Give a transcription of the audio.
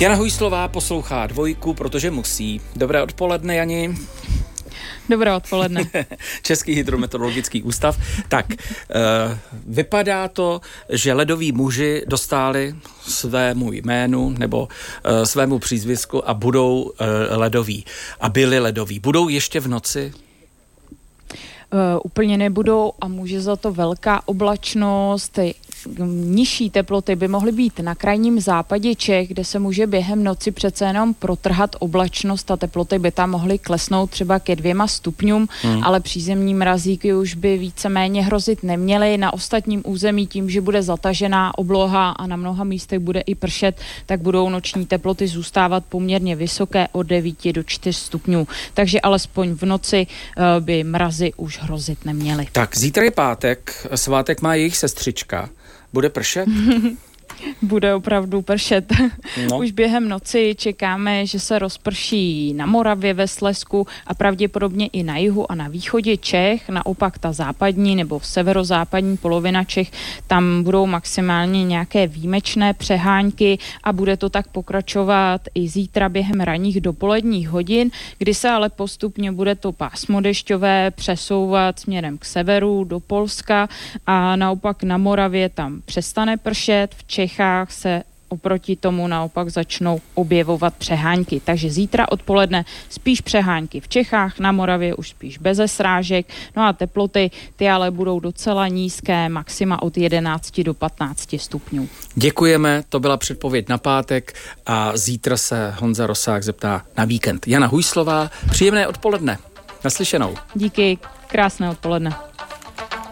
Jana Hujslová poslouchá Dvojku, protože musí. Dobré odpoledne, Jani. Dobré odpoledne. Český hydrometeorologický ústav. Tak, vypadá to, že ledoví muži dostali svému jménu nebo svému přízvisku a budou ledoví. A byli ledoví. Budou ještě v noci? Úplně nebudou a může za to velká oblačnost. Nižší teploty by mohly být na krajním západě Čech, kde se může během noci přece jenom protrhat oblačnost a teploty by tam mohly klesnout třeba ke 2 stupňům, ale přízemní mrazíky už by víceméně hrozit neměly. Na ostatním území tím, že bude zatažená obloha a na mnoha místech bude i pršet, tak budou noční teploty zůstávat poměrně vysoké od 9 do 4 stupňů. Takže alespoň v noci by mrazy už hrozit neměly. Tak, zítra je pátek, svátek má jejich sestřička. Bude pršet? Bude opravdu pršet. No. Už během noci čekáme, že se rozprší na Moravě, ve Slezsku a pravděpodobně i na jihu a na východě Čech. Naopak ta západní nebo severozápadní polovina Čech, tam budou maximálně nějaké výjimečné přehánky a bude to tak pokračovat i zítra během ranních dopoledních hodin, kdy se ale postupně bude to pásmo dešťové přesouvat směrem k severu do Polska a naopak na Moravě tam přestane pršet, v Čechách se oproti tomu naopak začnou objevovat přehánky. Takže zítra odpoledne spíš přehánky v Čechách, na Moravě už spíš beze srážek. No a teploty, ty ale budou docela nízké, maxima od 11 do 15 stupňů. Děkujeme, to byla předpověď na pátek a zítra se Honza Rosák zeptá na víkend. Jana Hujslová, příjemné odpoledne. Naslyšenou. Díky, krásné odpoledne.